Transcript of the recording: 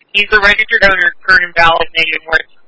He's a registered owner, current and valid native